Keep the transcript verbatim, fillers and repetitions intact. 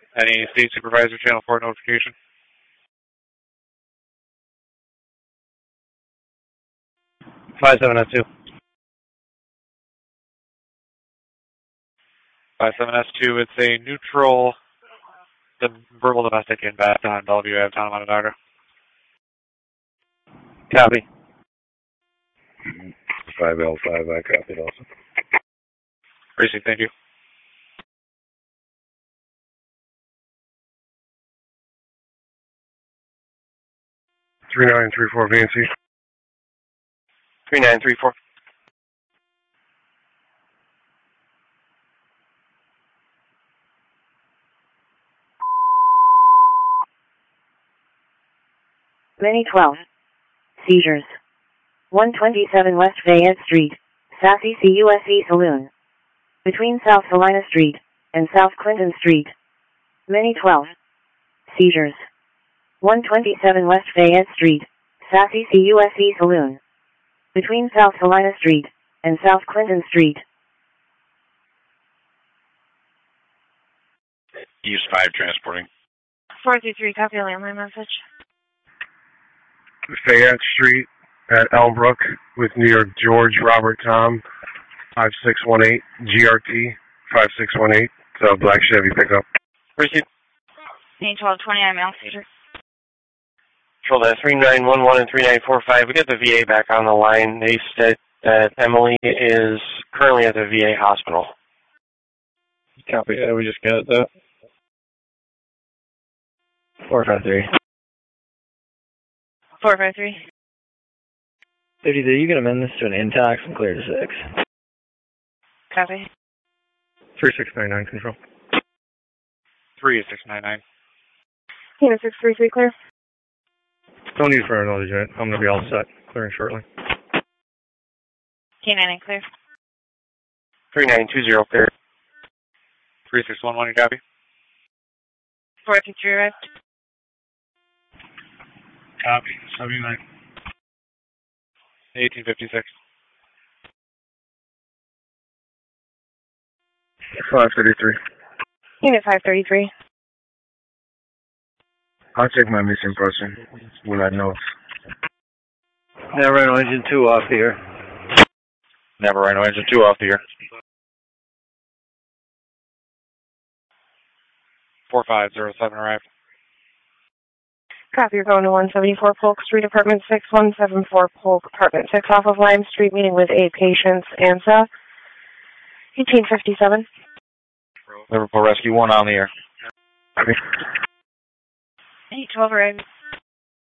Any state supervisor channel four notification? five seven S two. five seven S two, it's a neutral, the verbal domestic impact on Bellevue Ave, Town of Onondaga. Copy. five L five, I copied also. Racing, thank you. three nine three four V N C. three nine three four. Mini twelve. Seizures. one twenty-seven West Fayette Street, Sassy C U S E Saloon. Between South Salina Street and South Clinton Street. Mini twelve. Seizures. one twenty-seven West Fayette Street, Sassy C U S E Saloon. Between South Salina Street and South Clinton Street. Use five transporting. four three three, copy a landline message. Fayette Street at Elmbrook with New York George Robert Tom, five six one eight, G R T, five six one eight, so black Chevy pickup. Receive. Eight twelve twenty-nine Mount Cedar. Control that three nine one one and three nine four five. We got the V A back on the line. They said that Emily is currently at the V A hospital. Copy, yeah, we just got that. four five three. four five three. fifty-three, you can amend this to an intox and clear to six. Copy. three six nine nine, control. three six nine nine. Unit six three three, clear. No need for another unit. I'm going to be all set. Clearing shortly. K nine eight, clear. three nine two zero, clear. three six one one, you copy? four two three, arrived. Copy, seventy-nine. eighteen fifty-six. five thirty-three. Unit five thirty-three. I'll check my missing person when I know. Now Rhino engine two off here. Never Rhino engine two off the air. four five zero seven arrived. Copy, you're going to one seventy-four Polk Street, Apartment six, one seventy-four Polk, Apartment six, off of Lime Street, meeting with a patient's ANSA. eighteen fifty-seven. Liverpool Rescue one on the air. eight twelve, arrived.